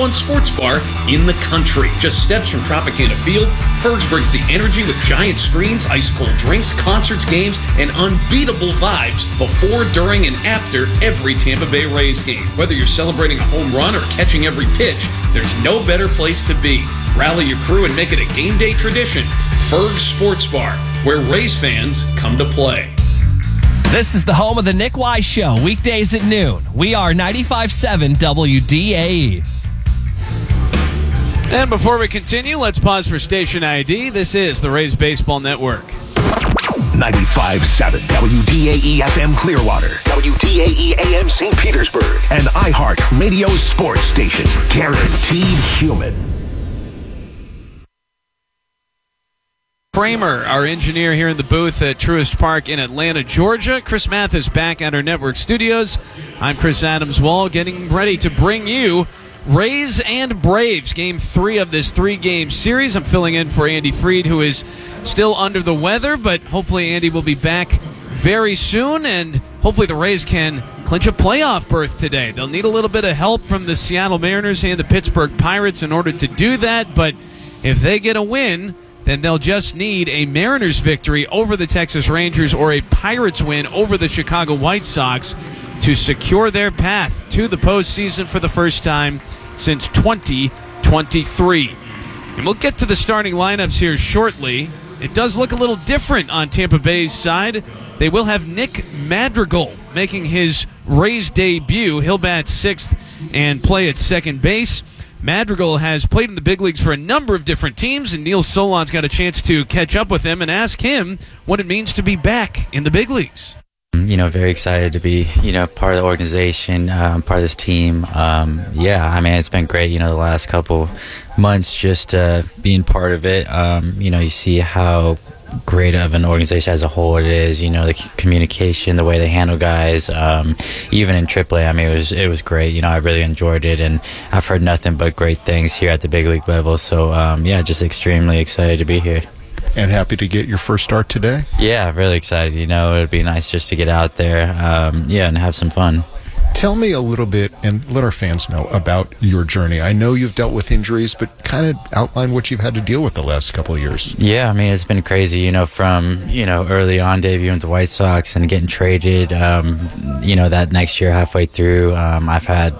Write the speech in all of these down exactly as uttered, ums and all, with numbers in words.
one sports bar in the country. Just steps from Tropicana Field, Ferg's brings the energy with giant screens, ice-cold drinks, concerts, games, and unbeatable vibes before, during, and after every Tampa Bay Rays game. Whether you're celebrating a home run or catching every pitch, there's no better place to be. Rally your crew and make it a game day tradition. Ferg's Sports Bar, where Rays fans come to play. This is the home of the Nick Wise Show, weekdays at noon. We are ninety-five point seven W D A E. And before we continue, let's pause for station I D. This is the Rays Baseball Network. ninety-five point seven W D A E F M Clearwater, W D A E A M Saint Petersburg, and iHeart Radio Sports Station. Guaranteed human. Kramer, our engineer here in the booth at Truist Park in Atlanta, Georgia. Chris Mathis back at our network studios. I'm Chris Adams-Wall, getting ready to bring you Rays and Braves, game three of this three-game series. I'm filling in for Andy Freed, who is still under the weather, but hopefully Andy will be back very soon, and hopefully the Rays can clinch a playoff berth today. They'll need a little bit of help from the Seattle Mariners and the Pittsburgh Pirates in order to do that, but if they get a win, then they'll just need a Mariners victory over the Texas Rangers or a Pirates win over the Chicago White Sox to secure their path to the postseason for the first time since twenty twenty-three. And we'll get to the starting lineups here shortly. It does look a little different on Tampa Bay's side. They will have Nick Madrigal making his Rays debut. He'll bat sixth and play at second base. Madrigal has played in the big leagues for a number of different teams, and Neil Solon's got a chance to catch up with him and ask him what it means to be back in the big leagues. You know, very excited to be, you know, part of the organization, um, part of this team. Um, yeah, I mean, it's been great, you know, the last couple months just uh, being part of it. Um, you know, you see how great of an organization as a whole it is, you know, the communication, the way they handle guys, um, even in triple A, I mean, it was it was great, you know, I really enjoyed it, and I've heard nothing but great things here at the big league level, so, um, yeah, just extremely excited to be here. And happy to get your first start today? Yeah, really excited, you know, it would be nice just to get out there, um, yeah, and have some fun. Tell me a little bit, and let our fans know, about your journey. I know you've dealt with injuries, but kind of outline what you've had to deal with the last couple of years. Yeah, I mean, it's been crazy, you know, from, you know, early on debuting with the White Sox and getting traded, um, you know, that next year halfway through, um, I've had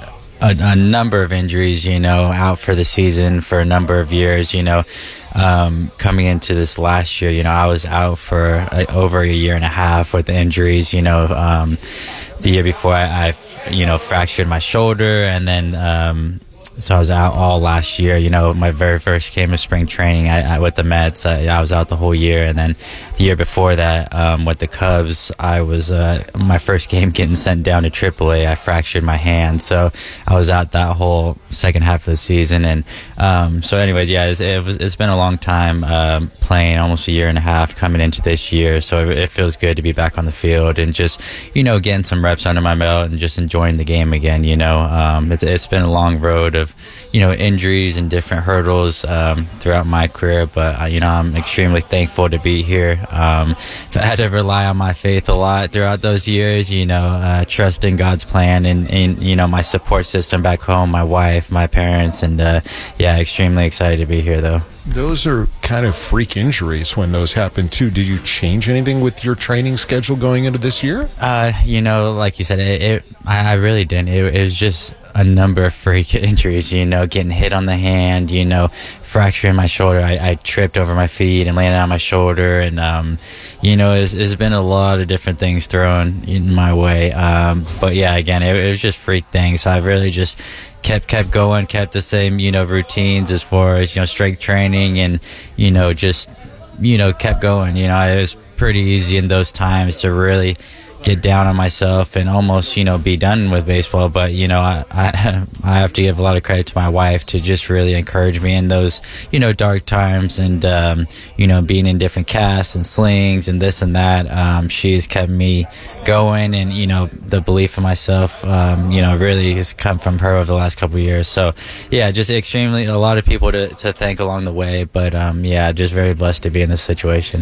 a, a number of injuries, you know, out for the season for a number of years, you know. Um, coming into this last year, you know, I was out for a, over a year and a half with the injuries, you know. Um, the year before, I, I, you know, fractured my shoulder, and then um, so I was out all last year. You know, my very first game of spring training I, I, with the Mets, I, I was out the whole year, and then the year before that um, with the Cubs, I was uh, my first game getting sent down to triple A. I fractured my hand, so I was out that whole second half of the season. And um, so, anyways, yeah, it's, it was, it's been a long time um, playing, almost a year and a half coming into this year. So it, it feels good to be back on the field and just, you know, getting some reps under my belt and just enjoying the game again. You know, um, it's it's been a long road of, you know, injuries and different hurdles um, throughout my career, but uh, you know, I'm extremely thankful to be here. Um, I had to rely on my faith a lot throughout those years, you know, uh, trusting God's plan and, and, you know, my support system back home, my wife, my parents, and, uh, yeah, extremely excited to be here, though. Those are kind of freak injuries when those happen, too. Did you change anything with your training schedule going into this year? Uh, you know, like you said, it, it I, I really didn't. It, it was just a number of freak injuries, you know, getting hit on the hand, you know, fracturing my shoulder. I, I tripped over my feet and landed on my shoulder, and um, you know, it's, it's been a lot of different things thrown in my way. Um, but yeah, again, it, it was just freak things. So I've really just kept kept going, kept the same, you know, routines as far as, you know, strength training, and, you know, just, you know, kept going. You know, it was pretty easy in those times to really get down on myself and almost, you know, be done with baseball. But, you know, I, I I have to give a lot of credit to my wife to just really encourage me in those, you know, dark times, and, um, you know, being in different casts and slings and this and that. Um, she has kept me going, and, you know, the belief in myself, um, you know, really has come from her over the last couple of years. So, yeah, just extremely, a lot of people to, to thank along the way. But, um, yeah, just very blessed to be in this situation.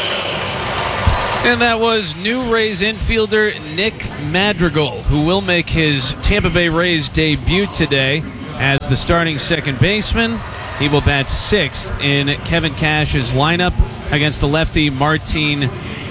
And that was new Rays infielder Nick Madrigal, who will make his Tampa Bay Rays debut today. as the starting second baseman. He will bat sixth in Kevin Cash's lineup against the lefty Martin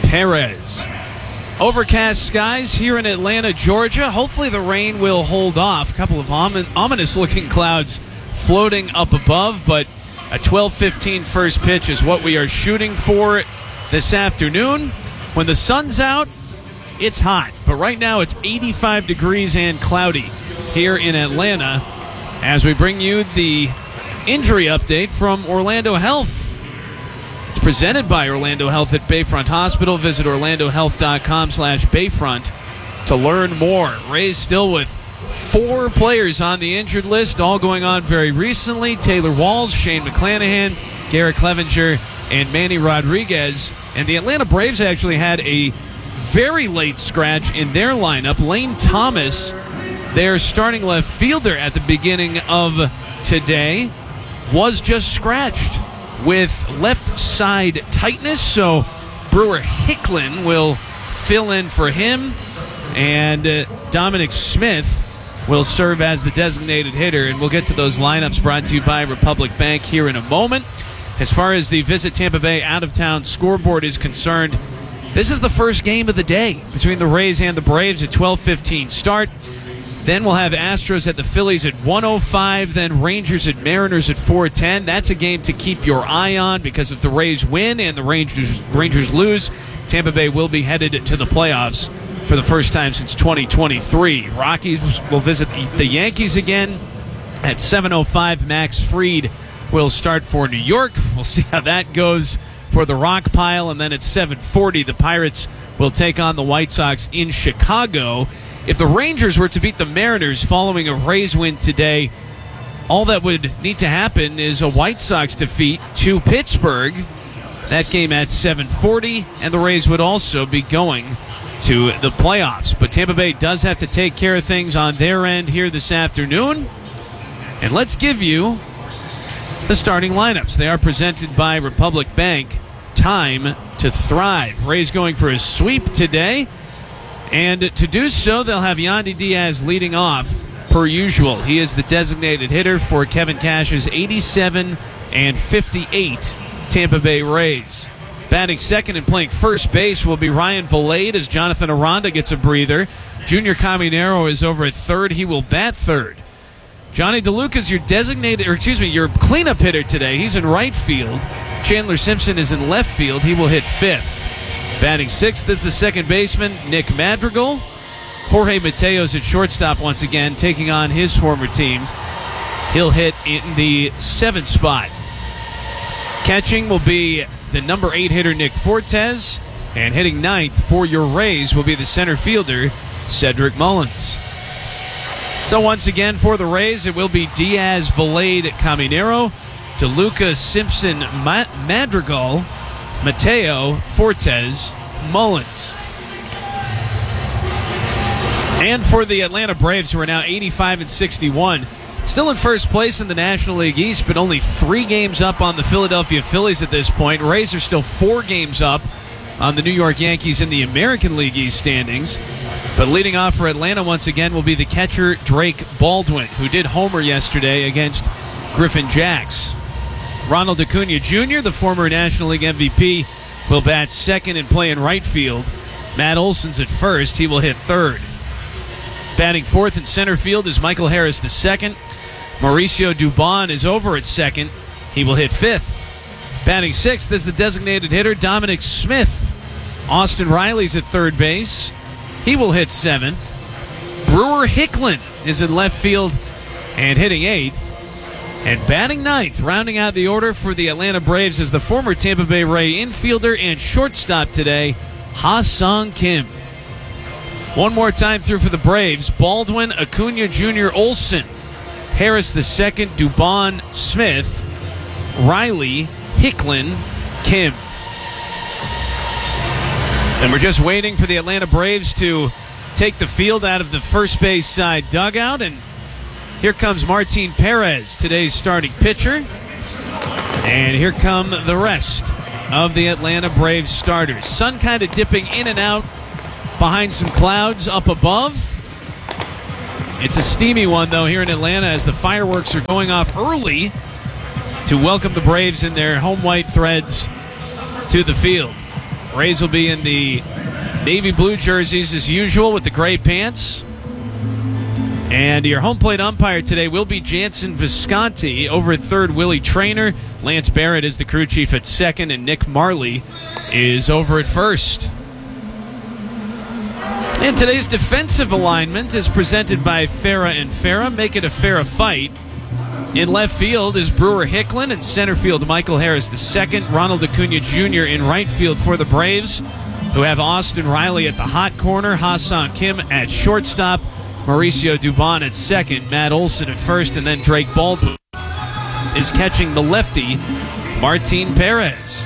Perez. Overcast skies here in Atlanta, Georgia. Hopefully the rain will hold off. A couple of omin- ominous-looking clouds floating up above, but a twelve fifteen first pitch is what we are shooting for this afternoon. When the sun's out, it's hot, but right now it's eighty-five degrees and cloudy here in Atlanta as we bring you the injury update from Orlando Health. It's presented by Orlando Health at Bayfront Hospital. Visit orlandohealth.com slash Bayfront to learn more. Rays still with four players on the injured list, all going on very recently. Taylor Walls, Shane McClanahan, Garrett Clevenger, and Manny Rodriguez. And the Atlanta Braves actually had a very late scratch in their lineup. Lane Thomas, their starting left fielder at the beginning of today, was just scratched with left side tightness, so Brewer Hicklin will fill in for him, and uh, Dominic Smith will serve as the designated hitter, and we'll get to those lineups brought to you by Republic Bank here in a moment. As far as the Visit Tampa Bay out-of-town scoreboard is concerned, this is the first game of the day between the Rays and the Braves at twelve fifteen start. Then we'll have Astros at the Phillies at one oh five, then Rangers at Mariners at four ten. That's a game to keep your eye on because if the Rays win and the Rangers Rangers lose, Tampa Bay will be headed to the playoffs for the first time since twenty twenty-three. Rockies will visit the Yankees again at seven oh five. Max Fried will start for New York. We'll see how that goes for the Rock Pile. And then at seven forty, the Pirates will take on the White Sox in Chicago. If the Rangers were to beat the Mariners following a Rays win today, all that would need to happen is a White Sox defeat to Pittsburgh. That game at seven forty, and the Rays would also be going to the playoffs. But Tampa Bay does have to take care of things on their end here this afternoon. And let's give you the starting lineups. They are presented by Republic Bank. Time to thrive. Rays going for a sweep today. And to do so, they'll have Yandy Diaz leading off per usual. He is the designated hitter for Kevin Cash's eighty-seven and fifty-eight Tampa Bay Rays. Batting second and playing first base will be Ryan Valade as Jonathan Aranda gets a breather. Junior Caminero is over at third. He will bat third. Johnny DeLuca is your designated, or excuse me, your cleanup hitter today. He's in right field. Chandler Simpson is in left field. He will hit fifth. Batting sixth is the second baseman, Nick Madrigal. Jorge Mateos at shortstop once again, taking on his former team. He'll hit in the seventh spot. Catching will be the number eight hitter, Nick Fortes. And hitting ninth for your Rays will be the center fielder, Cedric Mullins. So once again, for the Rays, it will be Diaz, Valade, Caminero, DeLuca, Simpson, Ma- Madrigal, Mateo, Fortes, Mullins. And for the Atlanta Braves, who are now eighty-five and sixty-one, still in first place in the National League East, but only three games up on the Philadelphia Phillies at this point. Rays are still four games up on the New York Yankees in the American League East standings. But leading off for Atlanta once again will be the catcher Drake Baldwin, who did homer yesterday against Griffin Jacks. Ronald Acuna Junior, the former National League M V P, will bat second and play in right field. Matt Olson's at first. He will hit third. Batting fourth in center field is Michael Harris the second. Mauricio Dubon is over at second. He will hit fifth. Batting sixth is the designated hitter Dominic Smith. Austin Riley's at third base. He will hit seventh. Brewer Hicklin is in left field and hitting eighth. And batting ninth, rounding out the order for the Atlanta Braves, is the former Tampa Bay Ray infielder and shortstop today, Ha-Sung Kim. One more time through for the Braves: Baldwin, Acuna Junior, Olson, Harris the second, Dubon, Smith, Riley, Hicklin, Kim. And we're just waiting for the Atlanta Braves to take the field out of the first base side dugout, and here comes Martin Perez, today's starting pitcher. And here come the rest of the Atlanta Braves starters. Sun kind of dipping in and out behind some clouds up above. It's a steamy one, though, here in Atlanta as the fireworks are going off early to welcome the Braves in their home white threads to the field. Braves will be in the navy blue jerseys as usual with the gray pants. And your home plate umpire today will be Jansen Visconti. Over at third, Willie Traynor. Lance Barrett is the crew chief at second, and Nick Marley is over at first. And today's defensive alignment is presented by Farah and Farah. Make it a Farah fight. In left field is Brewer Hicklin. In center field, Michael Harris the second. Ronald Acuna Junior in right field for the Braves, who have Austin Riley at the hot corner, Ha-Seong Kim at shortstop, Mauricio Dubon at second, Matt Olson at first, and then Drake Baldwin is catching the lefty, Martin Perez.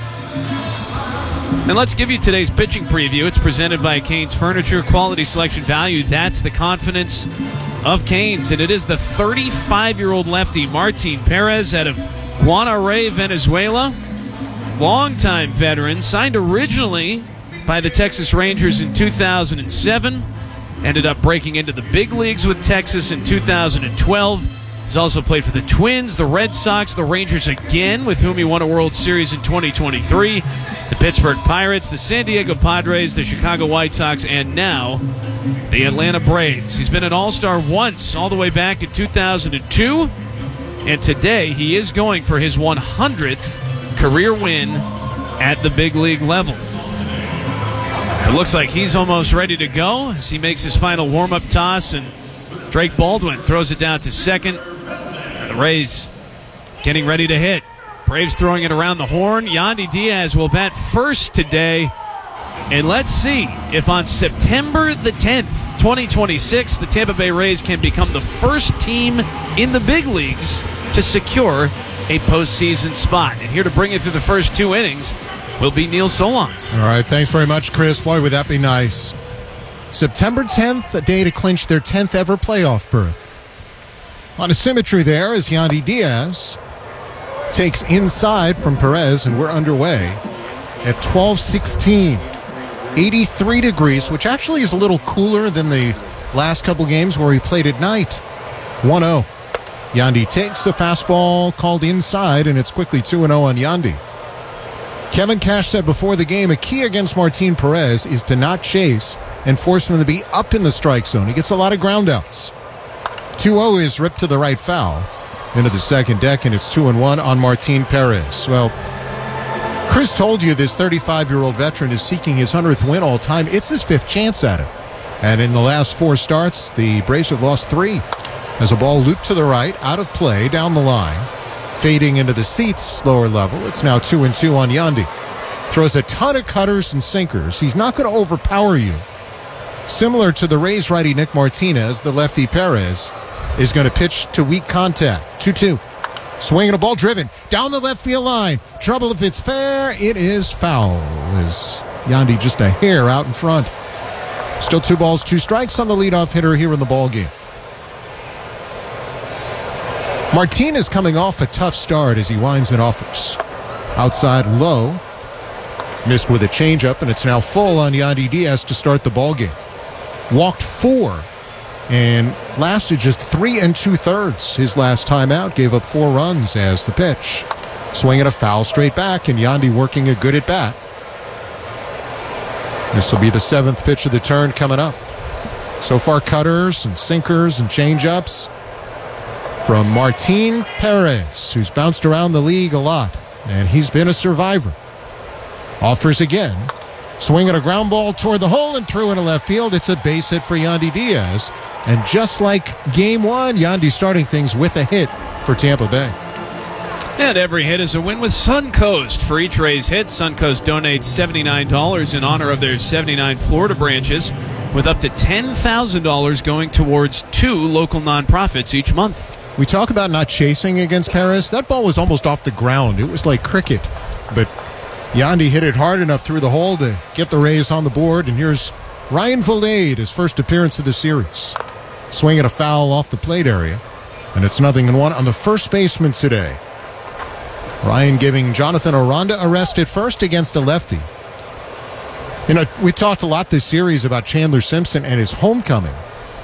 And let's give you today's pitching preview. It's presented by Canes Furniture. Quality, selection, value. That's the confidence of Canes. And it is the thirty-five-year-old lefty, Martin Perez, out of Guanare, Venezuela. Longtime veteran. Signed originally by the Texas Rangers in two thousand seven. Ended up breaking into the big leagues with Texas in two thousand twelve. He's also played for the Twins, the Red Sox, the Rangers again, with whom he won a World Series in twenty twenty-three, the Pittsburgh Pirates, the San Diego Padres, the Chicago White Sox, and now the Atlanta Braves. He's been an All-Star once, all the way back in two thousand two, and today he is going for his one hundredth career win at the big league level. It looks like he's almost ready to go as he makes his final warm-up toss, and Drake Baldwin throws it down to second. The Rays getting ready to hit. Braves throwing it around the horn. Yandy Diaz will bat first today. And let's see if on September the tenth, twenty twenty-six, the Tampa Bay Rays can become the first team in the big leagues to secure a postseason spot. And here to bring it through the first two innings will be Neil Solondz. All right, thanks very much, Chris. Boy, would that be nice. September tenth, a day to clinch their tenth ever playoff berth. On a symmetry there as Yandy Diaz takes inside from Perez, and we're underway at twelve sixteen. eighty-three degrees, which actually is a little cooler than the last couple games where he played at night. one oh. Yandy takes the fastball called inside, and it's quickly two and oh on Yandy. Kevin Cash said before the game, a key against Martin Perez is to not chase and force him to be up in the strike zone. He gets a lot of ground outs. two oh is ripped to the right foul into the second deck, and it's two and one on Martin Perez. Well, Chris told you this thirty-five-year-old veteran is seeking his hundredth win all time. It's his fifth chance at it. And in the last four starts, the Braves have lost three. As a ball looped to the right, out of play, down the line, fading into the seats, lower level. It's now two and two on Yandy. Throws a ton of cutters and sinkers. He's not going to overpower you. Similar to the Rays righty Nick Martinez, the lefty Perez is going to pitch to weak contact. two two. Swinging a ball driven down the left field line. Trouble if it's fair. It is foul. Is Yandy just a hair out in front. Still two balls, two strikes on the leadoff hitter here in the ball game. Martin is coming off a tough start as he winds and offers. Outside low. Missed with a changeup, and it's now full on Yandy Diaz to start the ball game. Walked four and lasted just three and two-thirds. His last time out gave up four runs as the pitch. Swinging a foul straight back, and Yandy working a good at-bat. This will be the seventh pitch of the turn coming up. So far, cutters and sinkers and changeups from Martin Perez, who's bounced around the league a lot, and he's been a survivor. Offers again. Swinging a ground ball toward the hole and through into left field. It's a base hit for Yandy Diaz. And just like game one, Yandy starting things with a hit for Tampa Bay. And every hit is a win with Suncoast. For each Rays hit, Suncoast donates seventy-nine dollars in honor of their seventy-nine Florida branches, with up to ten thousand dollars going towards two local nonprofits each month. We talk about not chasing against Perez. That ball was almost off the ground. It was like cricket. But Yandy hit it hard enough through the hole to get the Rays on the board. And here's Ryan Vilade, his first appearance of the series. Swinging a foul off the plate area. And it's nothing in one on the first baseman today. Ryan giving Jonathan Aranda a rest at first against a lefty. You know, we talked a lot this series about Chandler Simpson and his homecoming.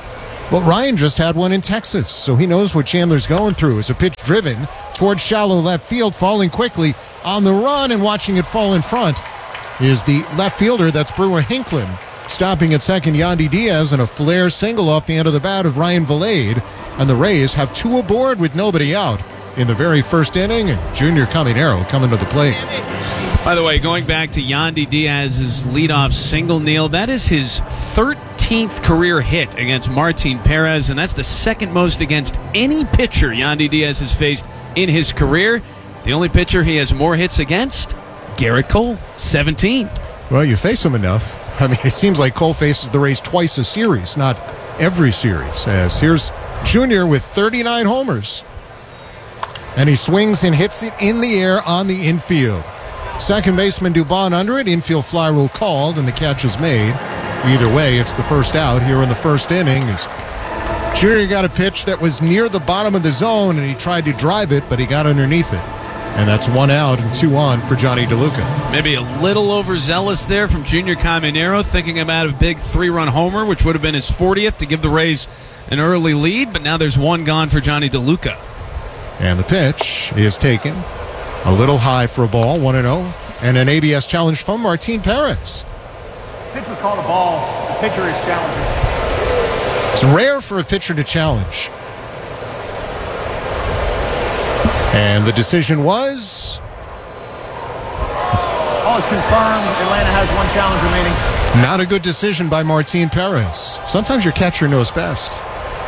Well, Ryan just had one in Texas, so he knows what Chandler's going through. As a pitch driven towards shallow left field, falling quickly on the run and watching it fall in front is the left fielder. That's Brewer Hinklin. Stopping at second, Yandy Diaz, and a flare single off the end of the bat of Ryan Valade. And the Rays have two aboard with nobody out in the very first inning, and Junior Caminero coming to the plate. By the way, going back to Yandy Diaz's leadoff single, Neil, that is his thirteenth career hit against Martin Perez, and that's the second most against any pitcher Yandy Diaz has faced in his career. The only pitcher he has more hits against, Garrett Cole, seventeen. Well, you face him enough. I mean, it seems like Cole faces the Rays twice a series, not every series. As here's Junior with thirty-nine homers. And he swings and hits it in the air on the infield. Second baseman Dubon under it. Infield fly rule called, and the catch is made. Either way, it's the first out here in the first inning. As Junior got a pitch that was near the bottom of the zone, and he tried to drive it, but he got underneath it. And that's one out and two on for Johnny DeLuca. Maybe a little overzealous there from Junior Caminero, thinking about a big three-run homer, which would have been his fortieth to give the Rays an early lead, but now there's one gone for Johnny DeLuca. And the pitch is taken a little high for a ball, one and oh, and an A B S challenge from Martin Perez. Pitch was called a ball. The pitcher is challenging. It's rare for a pitcher to challenge. And the decision was... All is confirmed. Atlanta has one challenge remaining. Not a good decision by Martin Perez. Sometimes your catcher knows best.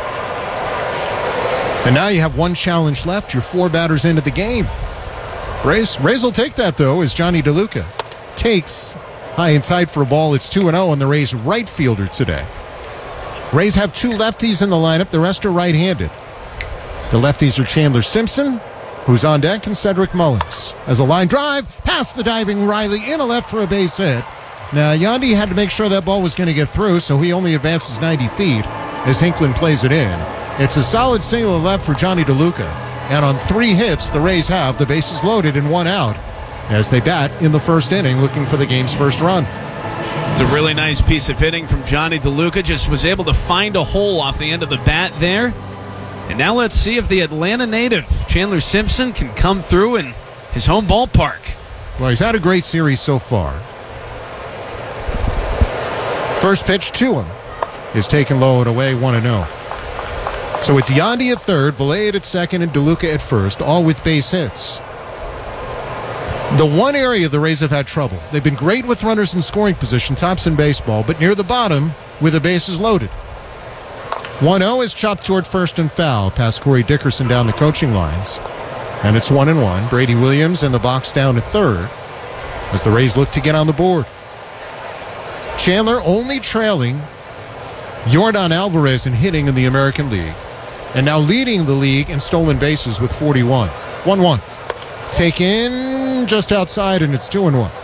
And now you have one challenge left. You're four batters into the game. Rays, Rays will take that, though, as Johnny DeLuca takes high and tight for a ball. It's two and oh on the Rays' right fielder today. Rays have two lefties in the lineup. The rest are right-handed. The lefties are Chandler Simpson, who's on deck, and Cedric Mullins. As a line drive, past the diving Riley, in a left for a base hit. Now, Yandy had to make sure that ball was going to get through, so he only advances ninety feet as Hinklin plays it in. It's a solid single left for Johnny DeLuca. And on three hits, the Rays have the bases loaded and one out as they bat in the first inning looking for the game's first run. It's a really nice piece of hitting from Johnny DeLuca. Just was able to find a hole off the end of the bat there. And now let's see if the Atlanta native, Chandler Simpson, can come through in his home ballpark. Well, he's had a great series so far. First pitch to him is taken low and away, one and oh. So it's Yandy at third, Valade at second, and DeLuca at first, all with base hits. The one area the Rays have had trouble. They've been great with runners in scoring position, tops in baseball, but near the bottom with the bases loaded. one oh is chopped toward first and foul, past Corey Dickerson down the coaching lines. And it's one and one. Brady Williams in the box down at third as the Rays look to get on the board. Chandler only trailing Yordan Alvarez in hitting in the American League, and now leading the league in stolen bases with forty-one. one one. Taken just outside, and it's two and one.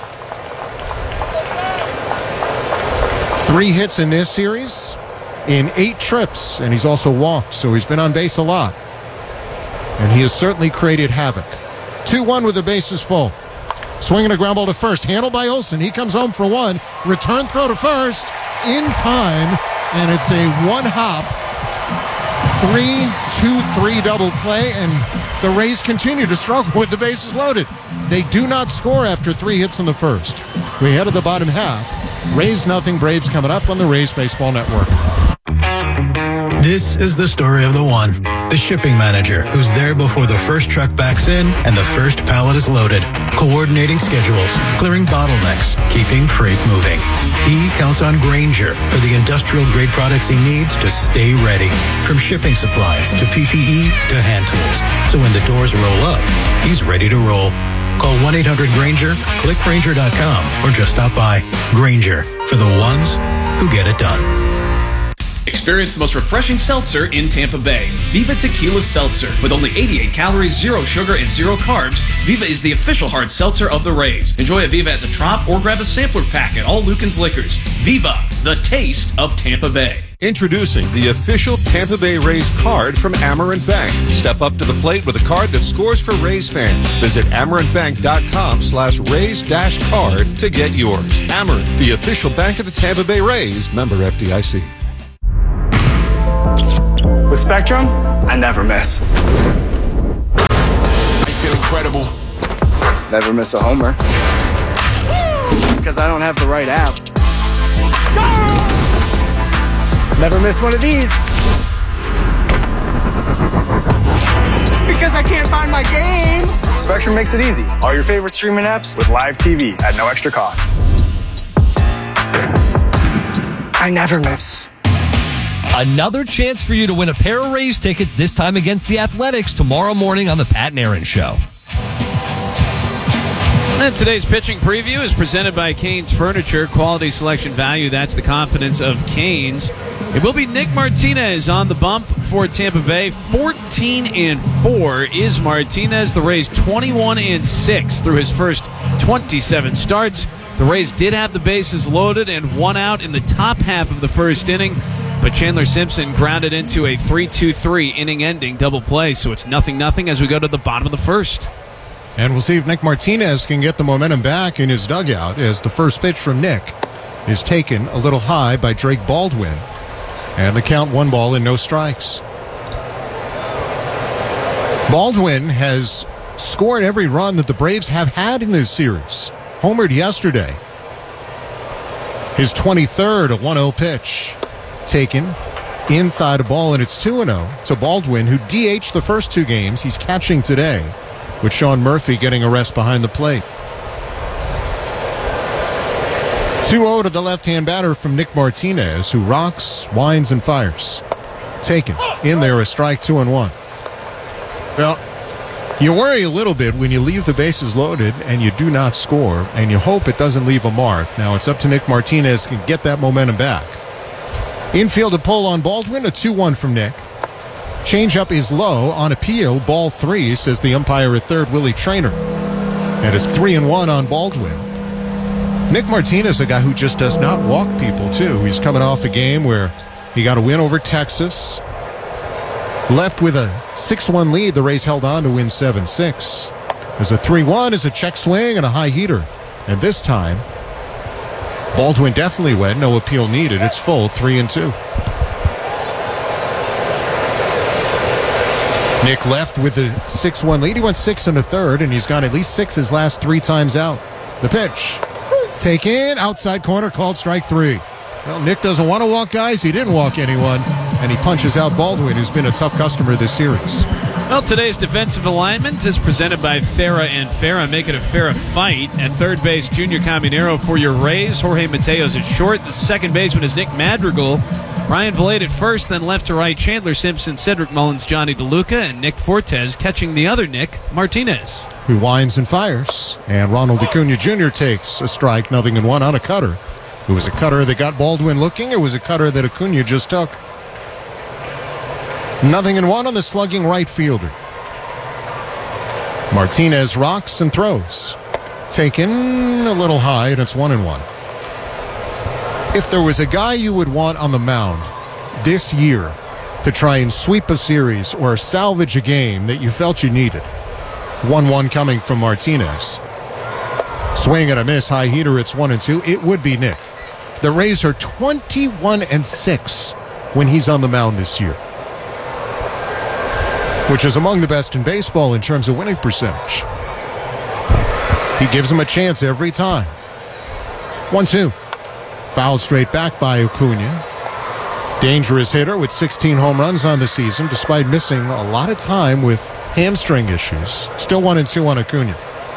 Three hits in this series in eight trips, and he's also walked, so he's been on base a lot. And he has certainly created havoc. two one with the bases full. Swinging a ground ball to first, handled by Olsen. He comes home for one. Return throw to first in time, and it's a one-hop three two three double play, and the Rays continue to struggle with the bases loaded. They do not score after three hits in the first. We head to the bottom half. Rays nothing, Braves coming up on the Rays Baseball Network. This is the story of the one, the shipping manager, who's there before the first truck backs in and the first pallet is loaded, coordinating schedules, clearing bottlenecks, keeping freight moving. He counts on Grainger for the industrial-grade products he needs to stay ready, from shipping supplies to P P E to hand tools. So when the doors roll up, he's ready to roll. Call one eight hundred Grainger, click Grainger dot com, or just stop by. Grainger, for the ones who get it done. Experience the most refreshing seltzer in Tampa Bay. Viva Tequila Seltzer. With only eighty-eight calories, zero sugar, and zero carbs, Viva is the official hard seltzer of the Rays. Enjoy a Viva at the Trop or grab a sampler pack at all Lucan's Liquors. Viva, the taste of Tampa Bay. Introducing the official Tampa Bay Rays card from Amerant Bank. Step up to the plate with a card that scores for Rays fans. Visit amerant bank dot com slash Rays dash card to get yours. Amerant, the official bank of the Tampa Bay Rays. Member F D I C. With Spectrum, I never miss. I feel incredible. Never miss a homer. Because I don't have the right app. Never miss one of these. Because I can't find my game. Spectrum makes it easy. All your favorite streaming apps with live T V at no extra cost. I never miss. Another chance for you to win a pair of Rays tickets, this time against the Athletics, tomorrow morning on the Pat and Aaron Show. And today's pitching preview is presented by Canes Furniture. Quality, selection, value. That's the confidence of Canes. It will be Nick Martinez on the bump for Tampa Bay. fourteen and four is Martinez. The Rays twenty-one and six through his first twenty-seven starts. The Rays did have the bases loaded and one out in the top half of the first inning, but Chandler Simpson grounded into a three two three inning-ending double play, so it's nothing nothing as we go to the bottom of the first. And we'll see if Nick Martinez can get the momentum back in his dugout as the first pitch from Nick is taken a little high by Drake Baldwin. And the count one ball and no strikes. Baldwin has scored every run that the Braves have had in this series. Homered yesterday. His twenty-third, a one oh pitch taken inside a ball, and it's two and oh to Baldwin, who D H'd the first two games. He's catching today, with Sean Murphy getting a rest behind the plate. two oh to the left-hand batter from Nick Martinez, who rocks, winds, and fires. Taken. In there, a strike, two and one. Well, you worry a little bit when you leave the bases loaded and you do not score, and you hope it doesn't leave a mark. Now it's up to Nick Martinez to get that momentum back. Infield a pull on Baldwin, a two one from Nick. Changeup is low on appeal, ball three, says the umpire at third, Willie Traynor. And it's three and one on Baldwin. Nick Martinez, a guy who just does not walk people, too. He's coming off a game where he got a win over Texas. Left with a six one lead, the Rays held on to win seven six. There's a three one, is a check swing and a high heater. And this time, Baldwin definitely went, no appeal needed. It's full, three and two. Nick left with a six one lead. He went six and a third, and he's got at least six his last three times out. The pitch. Taken, outside corner, called strike three. Well, Nick doesn't want to walk guys. He didn't walk anyone, and he punches out Baldwin, who's been a tough customer this series. Well, today's defensive alignment is presented by Farah and Farah. Make it a Farah fight. At third base, Junior Caminero for your Rays. Jorge Mateos at short. The second baseman is Nick Madrigal. Ryan Valade at first, then left to right, Chandler Simpson, Cedric Mullins, Johnny DeLuca, and Nick Fortes catching the other Nick Martinez. Who winds and fires. And Ronald Acuna Junior takes a strike, nothing in one on a cutter. It was a cutter that got Baldwin looking. It was a cutter that Acuna just took. Nothing in one on the slugging right fielder. Martinez rocks and throws. Taken a little high, and it's one and one. If there was a guy you would want on the mound this year to try and sweep a series or salvage a game that you felt you needed, one one coming from Martinez. Swing and a miss, high heater, it's one and two. It would be Nick. The Rays are twenty-one and six when he's on the mound this year, which is among the best in baseball in terms of winning percentage. He gives him a chance every time. one two. Fouled straight back by Acuna. Dangerous hitter with sixteen home runs on the season, despite missing a lot of time with hamstring issues. Still one and two on Acuna.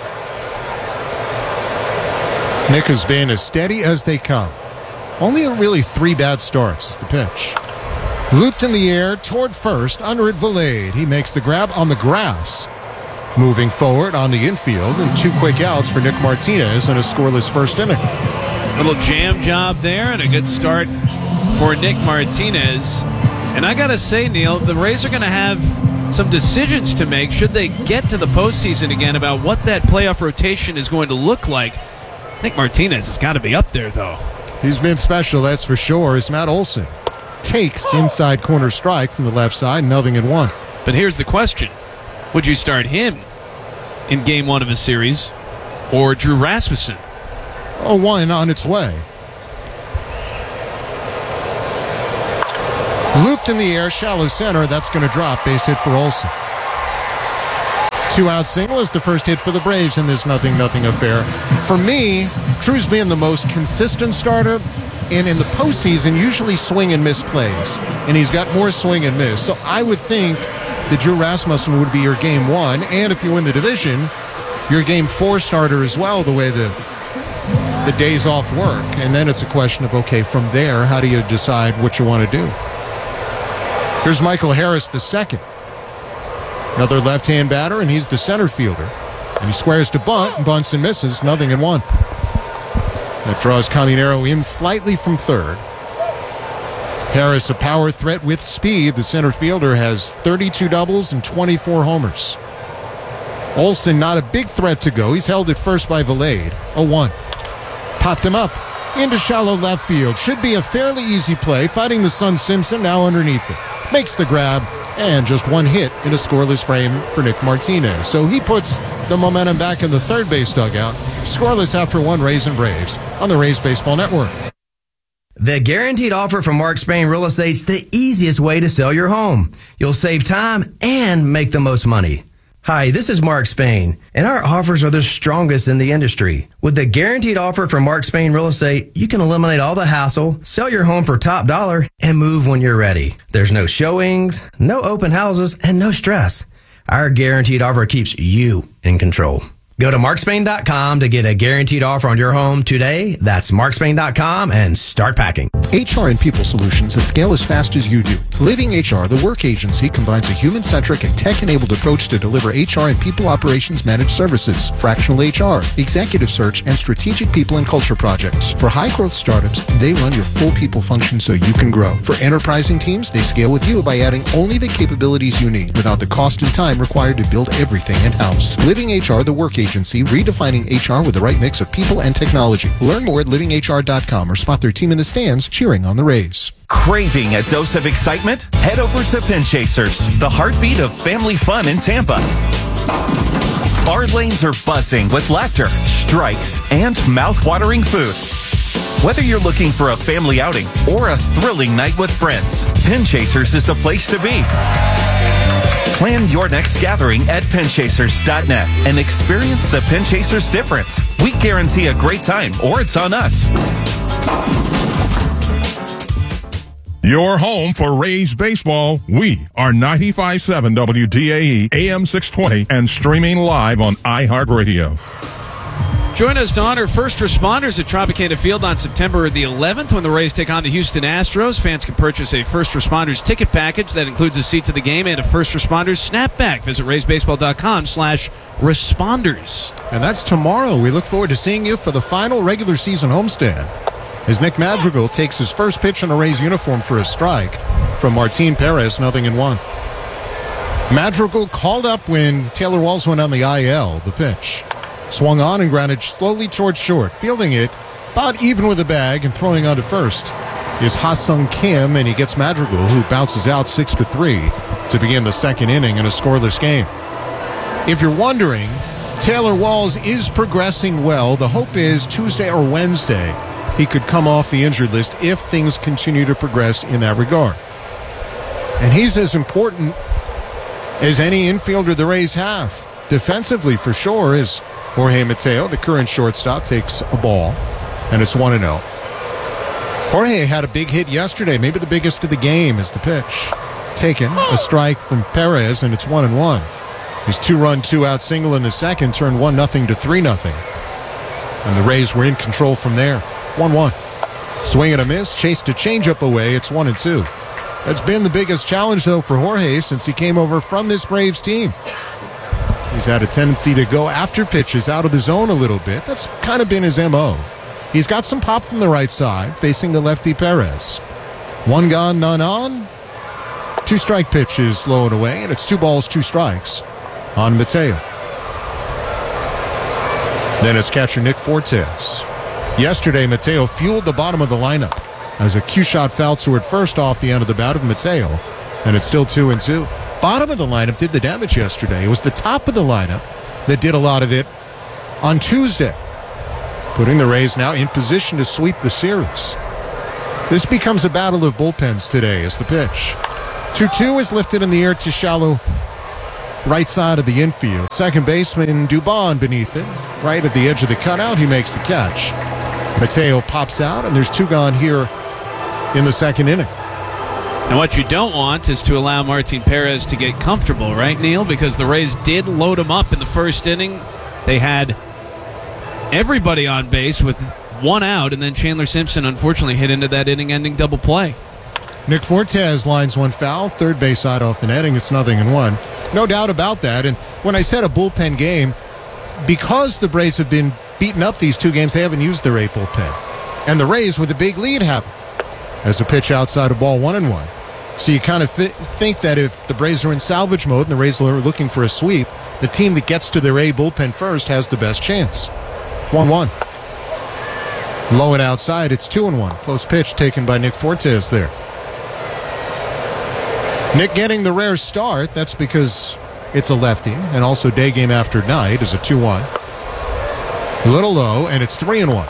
Nick has been as steady as they come. Only really three bad starts is the pitch. Looped in the air toward first, under it Valade. He makes the grab on the grass. Moving forward on the infield, and two quick outs for Nick Martinez in a scoreless first inning. Little jam job there and a good start for Nick Martinez. And I got to say, Neil, the Rays are going to have some decisions to make should they get to the postseason again about what that playoff rotation is going to look like. Nick Martinez has got to be up there, though. He's been special, that's for sure, as Matt Olson takes inside corner strike from the left side, nothing in one. But here's the question. Would you start him in game one of a series or Drew Rasmussen? Oh, one on its way. Looped in the air, shallow center. That's going to drop. Base hit for Olsen. Two-out single is the first hit for the Braves in this nothing nothing affair. For me, True's being the most consistent starter, and in the postseason, usually swing and miss plays. And he's got more swing and miss. So I would think that Drew Rasmussen would be your game one, and if you win the division, your game four starter as well, the way the the days off work. And then it's a question of, okay, from there, how do you decide what you want to do? Here's Michael Harris, the second. Another left-hand batter, and he's the center fielder. And he squares to bunt, and bunts and misses, nothing in one. That draws Caminero in slightly from third. Harris, a power threat with speed. The center fielder has thirty-two doubles and twenty-four homers. Olsen, not a big threat to go. He's held at first by Valade. oh one. Popped him up into shallow left field. Should be a fairly easy play. Fighting the son Simpson, now underneath it. Makes the grab, and just one hit in a scoreless frame for Nick Martinez. So he puts the momentum back in the third base dugout. Scoreless after one, Rays and Braves on the Rays Baseball Network. The Guaranteed Offer from Mark Spain Real Estate's the easiest way to sell your home. You'll save time and make the most money. Hi, this is Mark Spain, and our offers are the strongest in the industry. With the Guaranteed Offer from Mark Spain Real Estate, you can eliminate all the hassle, sell your home for top dollar, and move when you're ready. There's no showings, no open houses, and no stress. Our Guaranteed Offer keeps you in control. Go to mark spain dot com to get a guaranteed offer on your home today. That's mark spain dot com and start packing. H R and People Solutions that scale as fast as you do. Living H R, the work agency, combines a human-centric and tech-enabled approach to deliver H R and people operations managed services, fractional H R, executive search, and strategic people and culture projects. For high-growth startups, they run your full people function so you can grow. For enterprising teams, they scale with you by adding only the capabilities you need without the cost and time required to build everything in-house. Living H R, the work agency, redefining H R with the right mix of people and technology. Learn more at living H R dot com or spot their team in the stands cheering on the Rays. Craving a dose of excitement? Head over to Pin Chasers, the heartbeat of family fun in Tampa. Our lanes are buzzing with laughter, strikes, and mouth-watering food. Whether you're looking for a family outing or a thrilling night with friends, Pin Chasers is the place to be. Plan your next gathering at pin chasers dot net and experience the Pin Chasers difference. We guarantee a great time, or it's on us. Your home for Rays baseball. We are ninety-five point seven W D A E, A M six twenty, and streaming live on iHeartRadio. Join us to honor first responders at Tropicana Field on September the eleventh when the Rays take on the Houston Astros. Fans can purchase a first responders ticket package that includes a seat to the game and a first responders snapback. Visit rays baseball dot com slash responders. And that's tomorrow. We look forward to seeing you for the final regular season homestand as Nick Madrigal takes his first pitch in a Rays uniform for a strike from Martin Perez, nothing in one. Madrigal called up when Taylor Walls went on the I L. The pitch swung on and grounded slowly towards short. Fielding it about even with the bag and throwing on to first is Ha-Sung Kim, and he gets Madrigal, who bounces out six to three to begin the second inning in a scoreless game. If you're wondering, Taylor Walls is progressing well. The hope is Tuesday or Wednesday he could come off the injured list if things continue to progress in that regard. And he's as important as any infielder the Rays have. Defensively, for sure, is Jorge Mateo, the current shortstop, takes a ball, and it's one and oh. Jorge had a big hit yesterday, maybe the biggest of the game is the pitch. Taken, a strike from Perez, and it's one and one. His two-run, two-out single in the second turned one nothing to three nothing. And the Rays were in control from there. one one. Swing and a miss, chased a changeup away, it's one and two. That's been the biggest challenge, though, for Jorge since he came over from this Braves team. He's had a tendency to go after pitches out of the zone a little bit. That's kind of been his M O. He's got some pop from the right side, facing the lefty Perez. One gone, none on. Two strike pitches low and away, and it's two balls, two strikes on Mateo. Then it's catcher Nick Fortes. Yesterday, Mateo fueled the bottom of the lineup as a Q-shot foul toward first off the end of the bat of Mateo, and it's still two and two. Bottom of the lineup did the damage yesterday. It was the top of the lineup that did a lot of it on Tuesday, putting the Rays now in position to sweep the series. This becomes a battle of bullpens today as the pitch. two two is lifted in the air to shallow right side of the infield. Second baseman Dubon beneath it. Right at the edge of the cutout, he makes the catch. Mateo pops out, and there's two gone here in the second inning. And what you don't want is to allow Martin Perez to get comfortable, right, Neil? Because the Rays did load him up in the first inning. They had everybody on base with one out, and then Chandler Simpson unfortunately hit into that inning-ending double play. Nick Fortes lines one foul, third base side off the netting. It's nothing in one. No doubt about that. And when I said a bullpen game, because the Braves have been beaten up these two games, they haven't used their A bullpen. And the Rays, with a big lead, have as a pitch outside of ball one and one. So you kind of th- think that if the Braves are in salvage mode and the Rays are looking for a sweep, the team that gets to their A bullpen first has the best chance. one one. Low and outside, it's two and one. Close pitch taken by Nick Fortes there. Nick getting the rare start. That's because it's a lefty, and also day game after night is a two one. A little low, and it's three and one.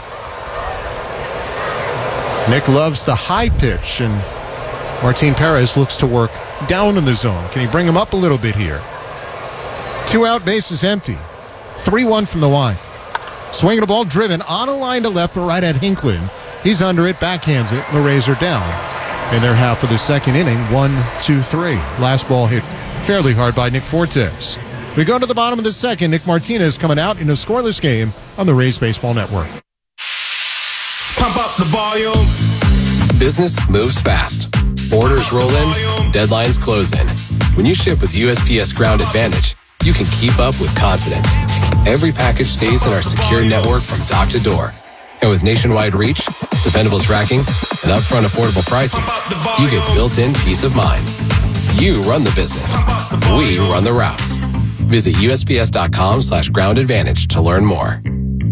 Nick loves the high pitch, and Martin Perez looks to work down in the zone. Can he bring him up a little bit here? Two out, bases empty. three one from the line. Swinging a ball driven on a line to left, but right at Hinklen. He's under it, backhands it, and the Rays are down. In their half of the second inning, one, two, three. Last ball hit fairly hard by Nick Fortes. We go to the bottom of the second. Nick Martinez coming out in a scoreless game on the Rays Baseball Network. Pump up the volume. Business moves fast. Orders roll in, deadlines close in. When you ship with U S P S Ground Advantage, you can keep up with confidence. Every package stays in our secure network from dock to door. And with nationwide reach, dependable tracking, and upfront affordable pricing, you get built-in peace of mind. You run the business. We run the routes. Visit USPS.com slash ground advantage to learn more.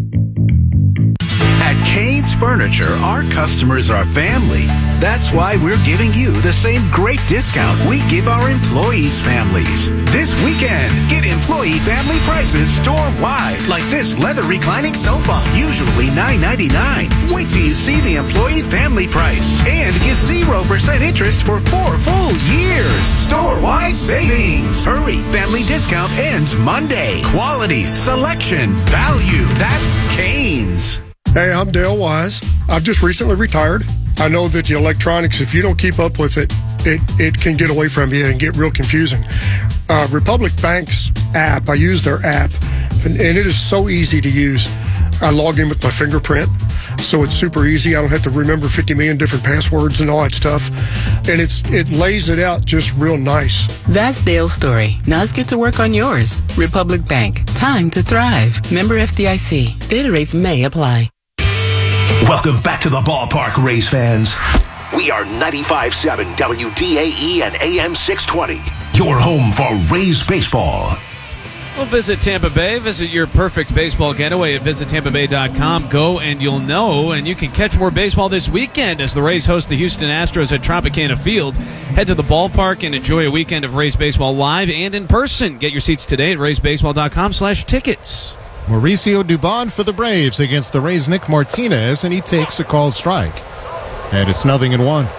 At Cain's Furniture, our customers are family. That's why we're giving you the same great discount we give our employees' families. This weekend, get employee family prices store-wide. Like this leather reclining sofa, usually nine ninety-nine. Wait till you see the employee family price. And get zero percent interest for four full years. Store-wide savings. Hurry, family discount ends Monday. Quality, selection, value. That's Cain's. Hey, I'm Dale Wise. I've just recently retired. I know that the electronics, if you don't keep up with it, it, it can get away from you and get real confusing. Uh, Republic Bank's app, I use their app, and, and it is so easy to use. I log in with my fingerprint, so it's super easy. I don't have to remember fifty million different passwords and all that stuff. And it's it lays it out just real nice. That's Dale's story. Now let's get to work on yours. Republic Bank. Time to thrive. Member F D I C. Data rates may apply. Welcome back to the ballpark, Rays fans. We are ninety-five point seven W D A E and A M six twenty. Your home for Rays baseball. Well, visit Tampa Bay. Visit your perfect baseball getaway at visit tampa bay dot com. Go and you'll know. And you can catch more baseball this weekend as the Rays host the Houston Astros at Tropicana Field. Head to the ballpark and enjoy a weekend of Rays baseball live and in person. Get your seats today at rays baseball dot com slash tickets. Mauricio Dubon for the Braves against the Rays' Nick Martinez, and he takes a called strike. And it's nothing in one.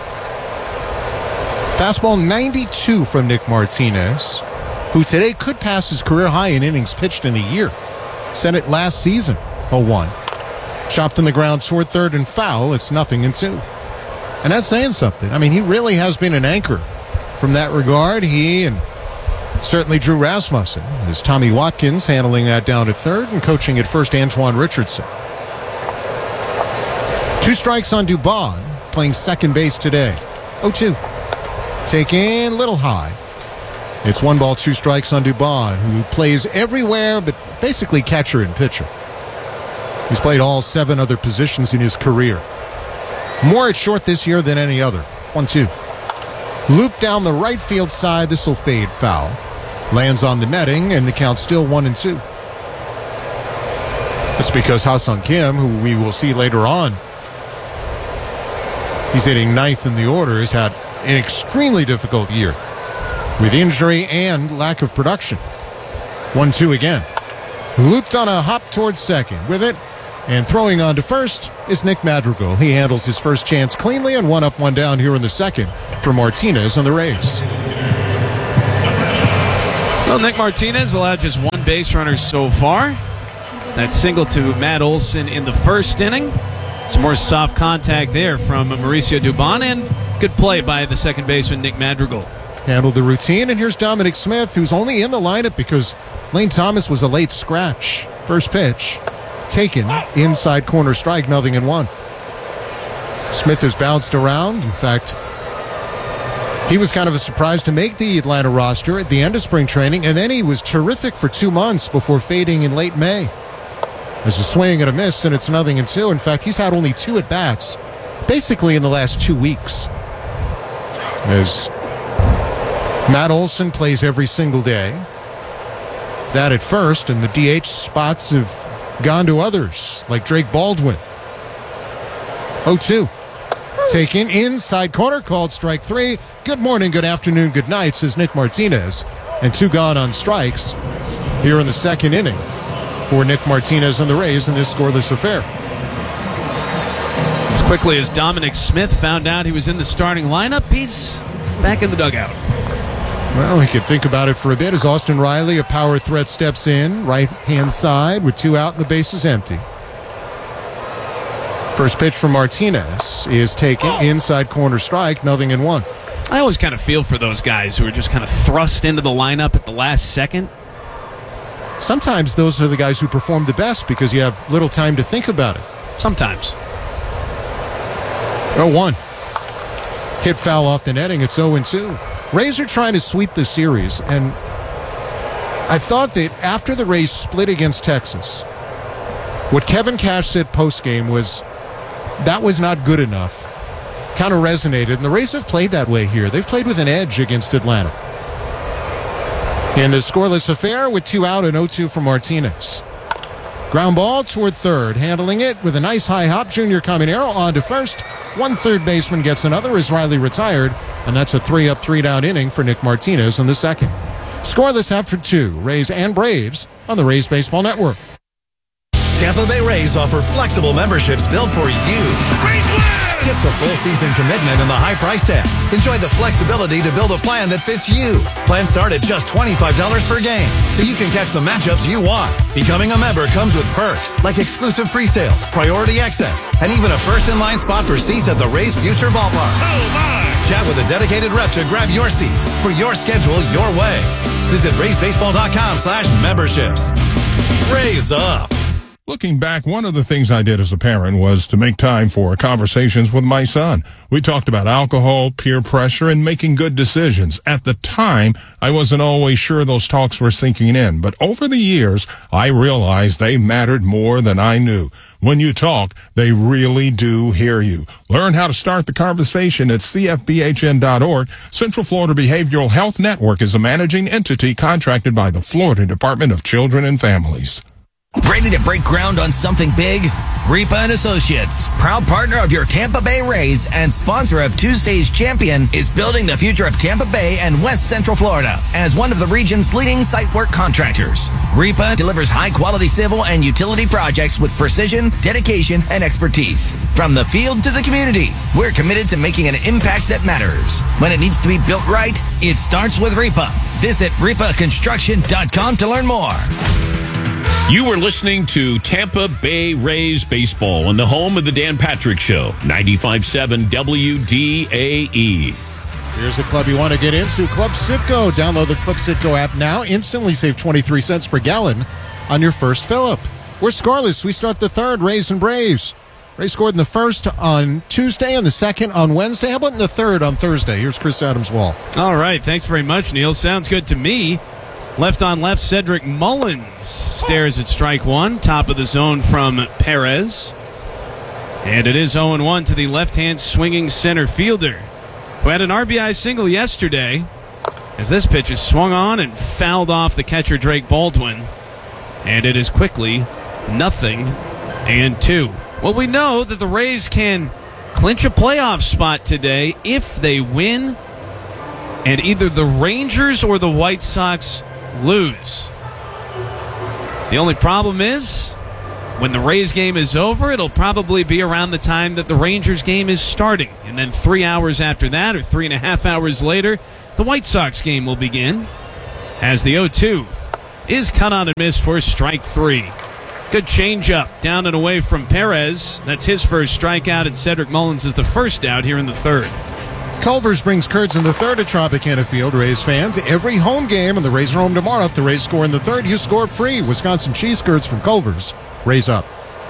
Fastball ninety-two from Nick Martinez, who today could pass his career high in innings pitched in a year. Set it last season, oh one. Chopped in the ground toward third and foul, it's nothing in two. And that's saying something. I mean, he really has been an anchor. From that regard, he and certainly Drew Rasmussen, as Tommy Watkins handling that down at third and coaching at first Antoine Richardson. Two strikes on Dubon, playing second base today. oh two. Taken little high. It's one ball, two strikes on Dubon, who plays everywhere but basically catcher and pitcher. He's played all seven other positions in his career. More at short this year than any other. one two. Loop down the right field side. This will fade foul. Lands on the netting, and the count's still one and two. That's because Ha-Seong Kim, who we will see later on, he's hitting ninth in the order, has had an extremely difficult year with injury and lack of production. one two again. Looped on a hop towards second. With it, And throwing on to first is Nick Madrigal. He handles his first chance cleanly, and one up, one down here in the second for Martinez on the Rays. Well, Nick Martinez allowed just one base runner so far. That single to Matt Olson in the first inning. Some more soft contact there from Mauricio Dubon, and good play by the second baseman, Nick Madrigal. Handled the routine, and here's Dominic Smith, who's only in the lineup because Lane Thomas was a late scratch. First pitch taken, inside corner strike, nothing in one. Smith has bounced around. In fact, he was kind of a surprise to make the Atlanta roster at the end of spring training, and then he was terrific for two months before fading in late May. There's a swing and a miss, and it's nothing in two. In fact, he's had only two at-bats, basically in the last two weeks. As Matt Olson plays every single day. That at first, and the D H spots have gone to others, like Drake Baldwin. oh two. Taken inside corner, called strike three. Good morning, good afternoon, good night, says Nick Martinez. And two gone on strikes here in the second inning for Nick Martinez and the Rays in this scoreless affair. As quickly as Dominic Smith found out he was in the starting lineup, he's back in the dugout. Well, he could think about it for a bit as Austin Riley, a power threat, steps in, right-hand side with two out and the bases empty. First pitch from Martinez is taken, inside corner strike, nothing in one. I always kind of feel for those guys who are just kind of thrust into the lineup at the last second. Sometimes those are the guys who perform the best because you have little time to think about it. Sometimes. oh one. Hit foul off the netting. It's oh two. Rays are trying to sweep the series, and I thought that after the Rays split against Texas, what Kevin Cash said postgame was that was not good enough. Kind of resonated, and the Rays have played that way here. They've played with an edge against Atlanta. In the scoreless affair with two out and oh two from Martinez. Ground ball toward third, handling it with a nice high hop. Junior Caminero on to first. One third baseman gets another as Riley retired, and that's a three up, three down inning for Nick Martinez in the second. Scoreless after two, Rays and Braves on the Rays Baseball Network. Tampa Bay Rays offer flexible memberships built for you. Skip the full season commitment and the high price tag. Enjoy the flexibility to build a plan that fits you. Plans start at just twenty-five dollars per game, so you can catch the matchups you want. Becoming a member comes with perks like exclusive pre-sales, priority access, and even a first-in-line spot for seats at the Rays Future Ballpark. Oh my! Chat with a dedicated rep to grab your seats for your schedule your way. Visit rays baseball dot com slash memberships. Raise up! Looking back, one of the things I did as a parent was to make time for conversations with my son. We talked about alcohol, peer pressure, and making good decisions. At the time, I wasn't always sure those talks were sinking in, but over the years, I realized they mattered more than I knew. When you talk, they really do hear you. Learn how to start the conversation at c f b h n dot org. Central Florida Behavioral Health Network is a managing entity contracted by the Florida Department of Children and Families. Ready to break ground on something big? Ripa and Associates, proud partner of your Tampa Bay Rays and sponsor of Tuesday's Champion, is building the future of Tampa Bay and West Central Florida as one of the region's leading site work contractors. Ripa delivers high-quality civil and utility projects with precision, dedication, and expertise. From the field to the community, we're committed to making an impact that matters. When it needs to be built right, it starts with Ripa. Visit ripa construction dot com to learn more. You were listening to Tampa Bay Rays Baseball on the home of the Dan Patrick Show, ninety-five point seven W D A E. Here's the club you want to get into, Club Citgo. Download the Club Citgo app now. Instantly save twenty-three cents per gallon on your first fill-up. We're scoreless. We start the third, Rays and Braves. Rays scored in the first on Tuesday and the second on Wednesday. How about in the third on Thursday? Here's Chris Adams-Wall. All right. Thanks very much, Neil. Sounds good to me. Left on left, Cedric Mullins stares at strike one. Top of the zone from Perez. And it is oh one to the left-hand swinging center fielder, who had an R B I single yesterday as this pitch is swung on and fouled off the catcher Drake Baldwin. And it is quickly nothing and two. Well, we know that the Rays can clinch a playoff spot today if they win and either the Rangers or the White Sox lose. The only problem is When the Rays game is over, it'll probably be around the time that the Rangers game is starting. And then three hours after that, or three and a half hours later, the White Sox game will begin. As the oh two is cut on and missed for strike three. Good changeup down and away from Perez. That's his first strikeout, and Cedric Mullins is the first out here in the third. Culver's brings Kurtz in the third at Tropicana Field. Rays fans, every home game, and the Rays are home tomorrow. If the Rays score in the third, you score free. Wisconsin cheese curds from Culver's. Rays up.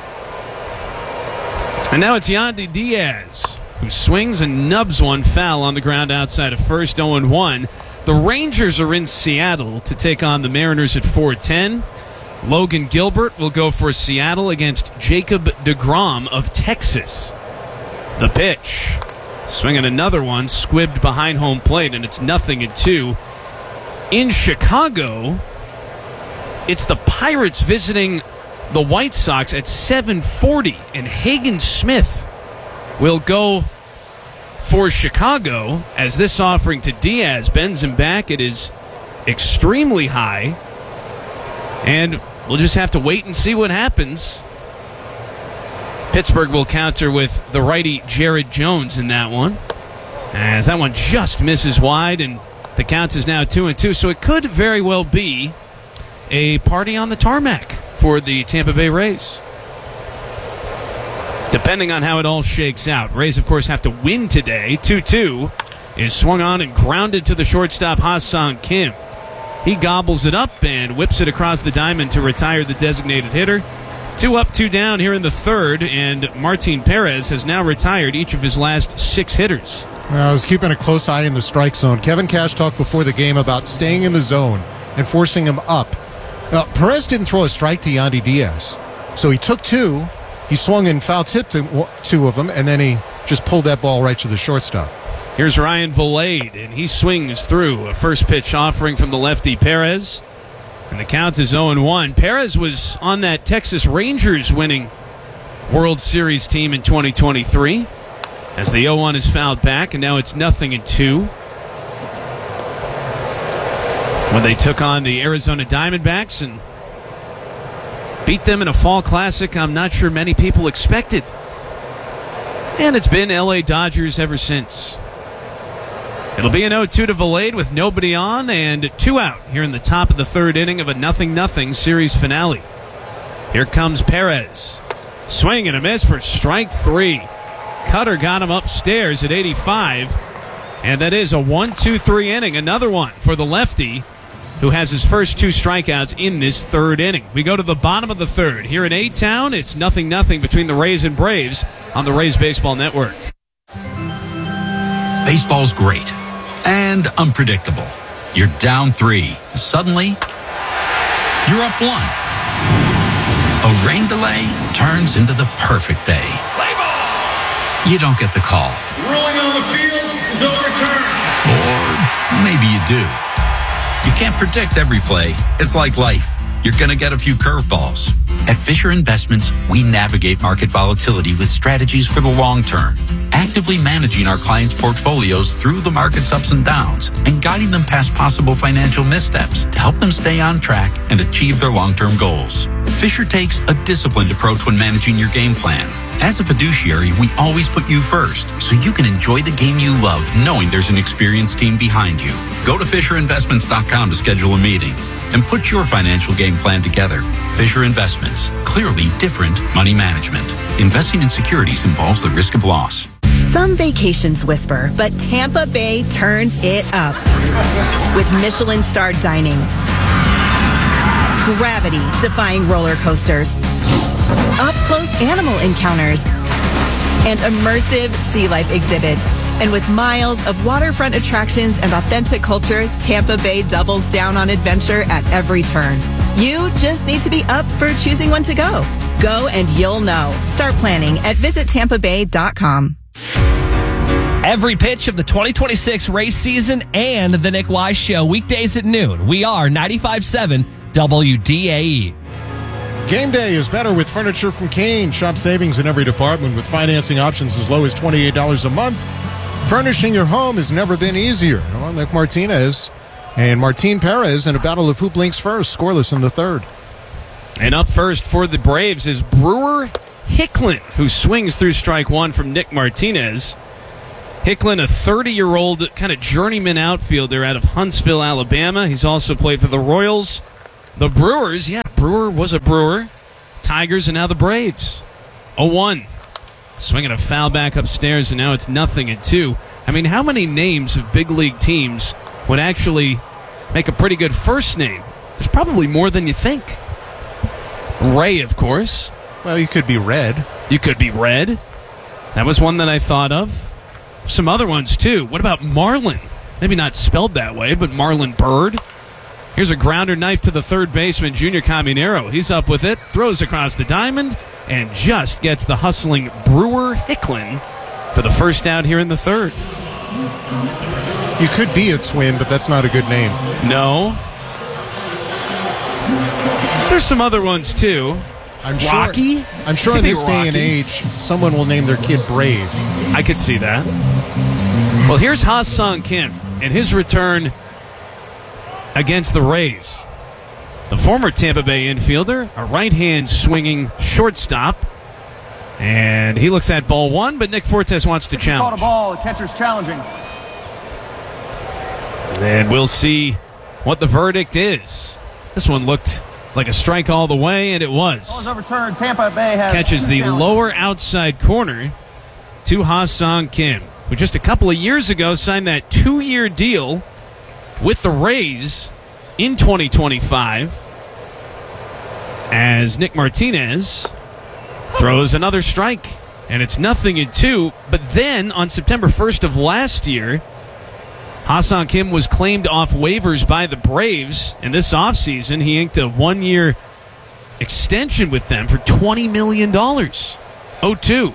And now it's Yandy Diaz, who swings and nubs one foul on the ground outside of first, oh and one. The Rangers are in Seattle to take on the Mariners at four ten. Logan Gilbert will go for Seattle against Jacob deGrom of Texas. The pitch. Swinging another one, squibbed behind home plate, and it's nothing at two. In Chicago, it's the Pirates visiting the White Sox at seven forty, and Hagen Smith will go for Chicago as this offering to Diaz bends him back. It is extremely high, and we'll just have to wait and see what happens. Pittsburgh will counter with the righty Jared Jones in that one, as that one just misses wide, and the count is now two and two. So it could very well be a party on the tarmac for the Tampa Bay Rays, depending on how it all shakes out. Rays, of course, have to win today. two two is swung on and grounded to the shortstop, Ha-Sung Kim. He gobbles it up and whips it across the diamond to retire the designated hitter. Two up, two down here in the third, and Martin Perez has now retired each of his last six hitters. Well, I was keeping a close eye in the strike zone. Kevin Cash talked before the game about staying in the zone and forcing him up. Now, Perez didn't throw a strike to Yandy Diaz, so he took two. He swung and foul tipped two of them, and then he just pulled that ball right to the shortstop. Here's Ryan Vilade, and he swings through a first pitch offering from the lefty Perez. And the count is oh and one. Perez was on that Texas Rangers winning World Series team in twenty twenty-three. As the oh one is fouled back, and now it's nothing and two. When they took on the Arizona Diamondbacks and beat them in a fall classic I'm not sure many people expected. And it's been L A Dodgers ever since. It'll be an oh two to Vilade with nobody on and two out here in the top of the third inning of a nothing nothing series finale. Here comes Perez. Swing and a miss for strike three. Cutter got him upstairs at eighty-five. And that is a one two three inning. Another one for the lefty, who has his first two strikeouts in this third inning. We go to the bottom of the third. Here in A-Town, it's nothing nothing between the Rays and Braves on the Rays Baseball Network. Baseball's great and unpredictable. You're down three. Suddenly, you're up one. A rain delay turns into the perfect day. You don't get the call. Ruling on the field is overturned. Or maybe you do. You can't predict every play. It's like life. You're going to get a few curveballs. At Fisher Investments, we navigate market volatility with strategies for the long term, actively managing our clients' portfolios through the market's ups and downs and guiding them past possible financial missteps to help them stay on track and achieve their long-term goals. Fisher takes a disciplined approach when managing your game plan. As a fiduciary, we always put you first, so you can enjoy the game you love knowing there's an experienced team behind you. Go to Fisher Investments dot com to schedule a meeting and put your financial game plan together. Fisher Investments. Clearly different money management. Investing in securities involves the risk of loss. Some vacations whisper, but Tampa Bay turns it up with Michelin-starred dining, gravity-defying roller coasters, up-close animal encounters, and immersive sea life exhibits. And with miles of waterfront attractions and authentic culture, Tampa Bay doubles down on adventure at every turn. You just need to be up for choosing when to go. Go and you'll know. Start planning at visit tampa bay dot com. Every pitch of the twenty twenty-six race season and the Nick Wise Show, weekdays at noon. We are ninety-five point seven W D A E. Game day is better with furniture from Kane. Shop savings in every department with financing options as low as twenty-eight dollars a month. Furnishing your home has never been easier. Well, Nick Martinez and Martin Perez in a battle of who blinks first, scoreless in the third. And up first for the Braves is Brewer Hicklin, who swings through strike one from Nick Martinez. Hicklin, a thirty-year-old kind of journeyman outfielder out of Huntsville, Alabama. He's also played for the Royals, the Brewers. Yeah, Brewer was a Brewer. Tigers, and now the Braves. oh one. Swinging a foul back upstairs, and now it's nothing at two. I mean, how many names of big league teams would actually make a pretty good first name? There's probably more than you think. Ray, of course. Well, you could be Red. You could be Red. That was one that I thought of. Some other ones, too. What about Marlin? Maybe not spelled that way, but Marlin Bird. Here's a grounder knife to the third baseman, Junior Caminero. He's up with it, throws across the diamond, and just gets the hustling Brewer Hicklin for the first out here in the third. You could be a twin, but that's not a good name. No. There's some other ones, too. I'm Rocky? Sure, I'm sure in this day and age, someone will name their kid Brave. I could see that. Well, here's Ha-Sung Kim in his return against the Rays. The former Tampa Bay infielder, a right-hand swinging shortstop. And he looks at ball one, but Nick Fortes wants to challenge. Caught a ball, the catcher's challenging. And we'll see what the verdict is. This one looked like a strike all the way, and it was. Ball is overturned. Tampa Bay has catches the lower outside corner to Ha-Sung Kim, who just a couple of years ago signed that two-year deal with the Rays in twenty twenty-five, as Nick Martinez throws another strike, and it's nothing in two. But then on September first of last year, Ha-Sung Kim was claimed off waivers by the Braves, and this offseason he inked a one-year extension with them for twenty million dollars. oh two.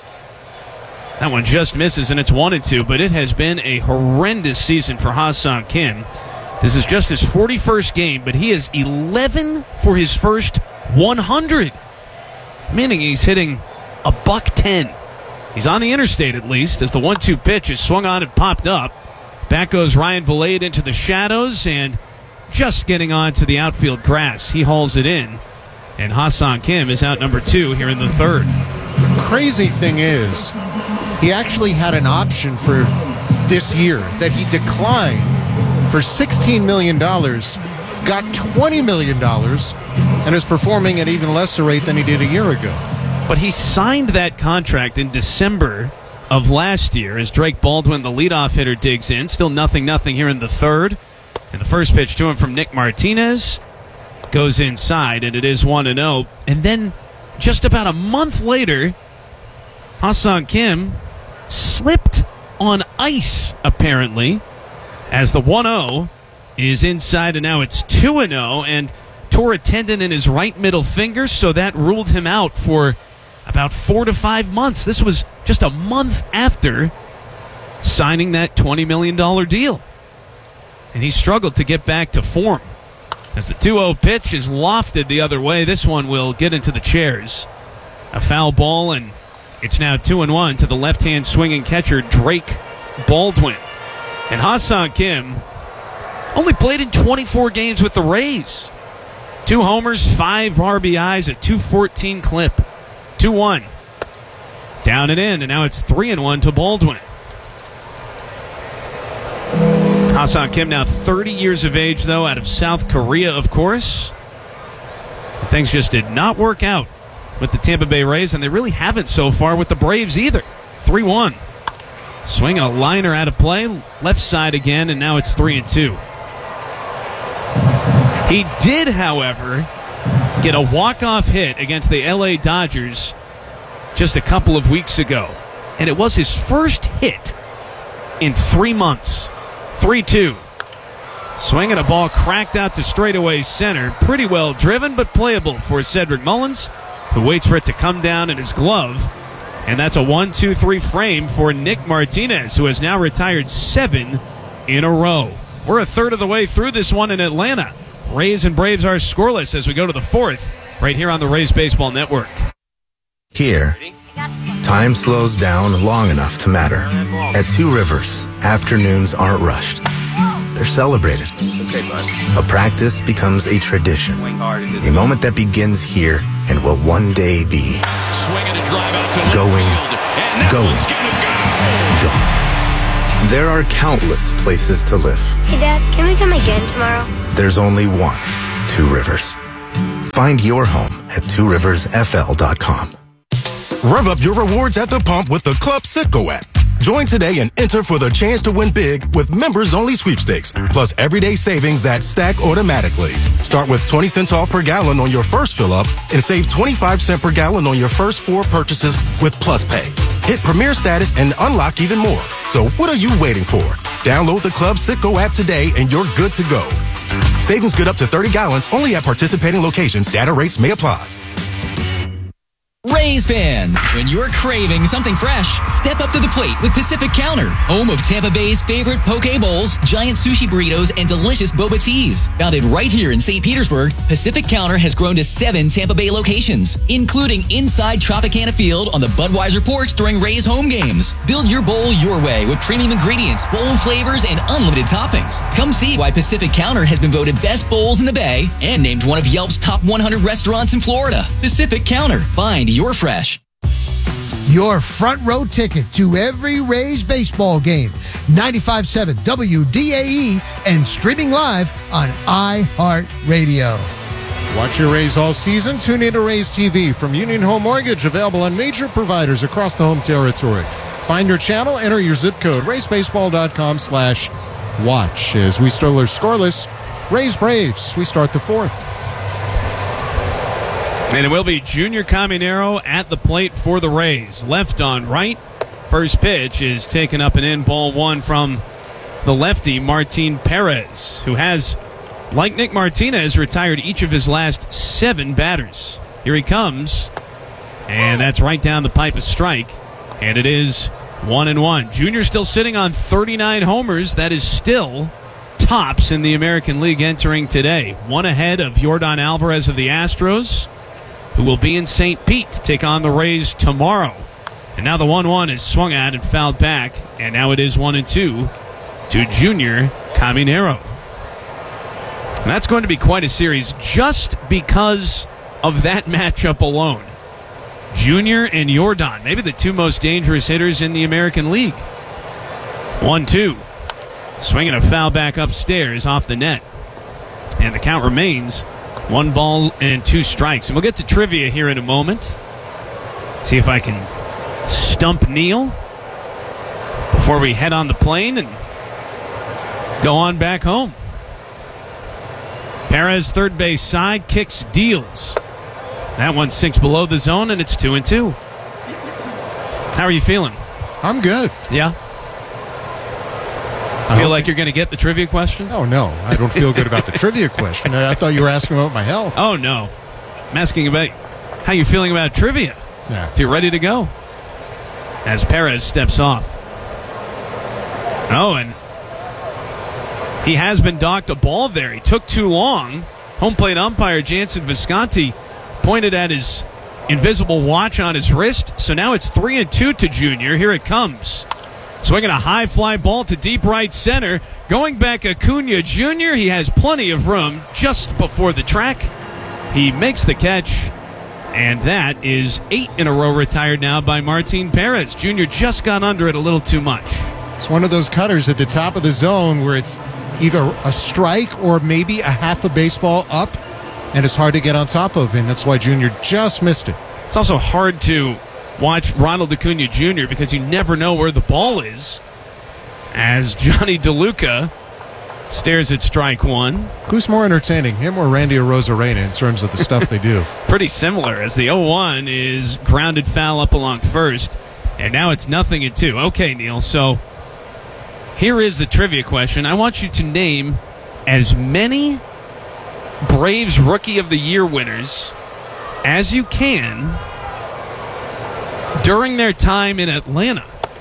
That one just misses, and it's one and two, but it has been a horrendous season for Ha-Sung Kim. This is just his forty-first game, but he is eleven for his first one hundred, meaning he's hitting a buck ten. He's on the interstate, at least, as the one two pitch is swung on and popped up. Back goes Ryan Vilade into the shadows, and just getting onto the outfield grass. He hauls it in, and Ha-Sung Kim is out number two here in the third. Crazy thing is, he actually had an option for this year that he declined for sixteen million dollars, got twenty million dollars, and is performing at even lesser rate than he did a year ago. But he signed that contract in December of last year as Drake Baldwin, the leadoff hitter, digs in. Still nothing nothing here in the third. And the first pitch to him from Nick Martinez goes inside, and it is one and oh. And then just about a month later, Ha-Sung Kim slipped on ice, apparently, as the one oh is inside, and now it's two and oh, and tore a tendon in his right middle finger, so that ruled him out for about four to five months. This was just a month after signing that twenty million dollars deal. And he struggled to get back to form. As the two oh pitch is lofted the other way, this one will get into the chairs. A foul ball, and it's now two and one to the left-hand swinging catcher, Drake Baldwin. And Ha-Sung Kim only played in twenty-four games with the Rays. Two homers, five R B Is, a two fourteen clip. two one. Down and in, and now it's three and one to Baldwin. Ha-Sung Kim now thirty years of age, though, out of South Korea, of course. And things just did not work out with the Tampa Bay Rays, and they really haven't so far with the Braves either. three one. Swinging a liner out of play, left side again, and now it's three and two. He did, however, get a walk-off hit against the L A Dodgers just a couple of weeks ago, and it was his first hit in three months. three two. Swinging a ball cracked out to straightaway center. Pretty well driven, but playable for Cedric Mullins, who waits for it to come down in his glove. And that's a one two three frame for Nick Martinez, who has now retired seven in a row. We're a third of the way through this one in Atlanta. Rays and Braves are scoreless as we go to the fourth, right here on the Rays Baseball Network. Here, time slows down long enough to matter. At Two Rivers, afternoons aren't rushed. they're celebrated. Okay, bud. A practice becomes a tradition. A moment that begins here and will one day be going, going, gone. There are countless places to live. Hey, Dad, can we come again tomorrow? There's only one Two Rivers. Find your home at two rivers f l dot com. Rev up your rewards at the pump with the Club Citgo app. Join today and enter for the chance to win big with members-only sweepstakes, plus everyday savings that stack automatically. Start with twenty cents off per gallon on your first fill-up and save twenty-five cents per gallon on your first four purchases with Plus Pay. Hit Premier status and unlock even more. So what are you waiting for? Download the Club Citgo app today and you're good to go. Savings good up to thirty gallons only at participating locations. Data rates may apply. Rays fans, when you're craving something fresh, step up to the plate with Pacific Counter, home of Tampa Bay's favorite poke bowls, giant sushi burritos, and delicious boba teas. Founded right here in Saint Petersburg, Pacific Counter has grown to seven Tampa Bay locations, including inside Tropicana Field on the Budweiser porch during Rays home games. Build your bowl your way with premium ingredients, bold flavors, and unlimited toppings. Come see why Pacific Counter has been voted best bowls in the Bay and named one of Yelp's top one hundred restaurants in Florida. Pacific Counter. Find your fresh. Your front row ticket to every Rays baseball game. ninety-five point seven W D A E and streaming live on iHeartRadio. Watch your Rays all season. Tune in to Rays T V from Union Home Mortgage, available on major providers across the home territory. Find your channel, enter your zip code, rays baseball dot com slash watch. As we still are scoreless, Rays Braves. We start the fourth. And it will be Junior Caminero at the plate for the Rays. Left on right. First pitch is taken up and in, ball one from the lefty, Martin Perez, who has, like Nick Martinez, retired each of his last seven batters. Here he comes, and that's right down the pipe, a strike, and it is one and one. Junior still sitting on thirty-nine homers. That is still tops in the American League entering today. One ahead of Yordan Alvarez of the Astros, who will be in Saint Pete to take on the Rays tomorrow. And now the one one is swung at and fouled back, and now it is one and two to Junior Caminero. And that's going to be quite a series just because of that matchup alone. Junior and Yordan, maybe the two most dangerous hitters in the American League. one two. Swinging a foul back upstairs off the net. And the count remains one ball and two strikes. And we'll get to trivia here in a moment. See if I can stump Neil before we head on the plane and go on back home. Perez, third base side, kicks, deals. That one sinks below the zone, and it's two and two. How are you feeling? I'm good. Yeah? I feel like you're going to get the trivia question? Oh, no. I don't feel good about the trivia question. I thought you were asking about my health. Oh, no. I'm asking about how you're feeling about trivia. Yeah. If you're ready to go. As Perez steps off. Oh, and he has been docked a ball there. He took too long. Home plate umpire Jansen Visconti pointed at his invisible watch on his wrist. So now it's three and two to Junior. Here it comes. Swinging a high fly ball to deep right center. Going back Acuna Junior He has plenty of room just before the track. He makes the catch. And that is eight in a row retired now by Martin Perez. Junior just got under it a little too much. It's one of those cutters at the top of the zone where it's either a strike or maybe a half a baseball up, and it's hard to get on top of, and that's why Junior just missed it. It's also hard to watch Ronald Acuna Junior because you never know where the ball is, as Johnny DeLuca stares at strike one. Who's more entertaining, him or Randy Arozarena in terms of the stuff they do? Pretty similar, as the oh one is grounded foul up along first, and now it's nothing and two. Okay, Neil, so here is the trivia question. I want you to name as many Braves Rookie of the Year winners as you can during their time in Atlanta.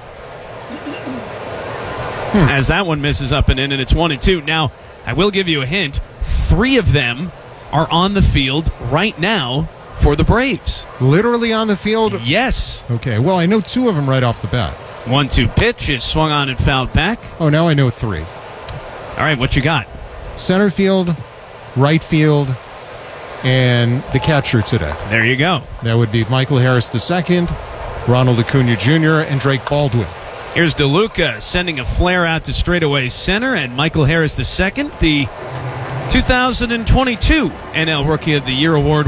Hmm. As that one misses up and in, and it's one and two. Now, I will give you a hint. Three of them are on the field right now for the Braves. Literally on the field? Yes. Okay, well, I know two of them right off the bat. one two pitch is swung on and fouled back. Oh, now I know three. All right, what you got? Center field, right field, and the catcher today. There you go. That would be Michael Harris the second, Ronald Acuna Junior, and Drake Baldwin. Here's DeLuca sending a flare out to straightaway center, and Michael Harris the second, the two thousand twenty-two N L Rookie of the Year award